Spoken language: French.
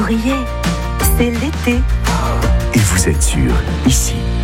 briller. C'est l'été. Et vous êtes sûr, ici,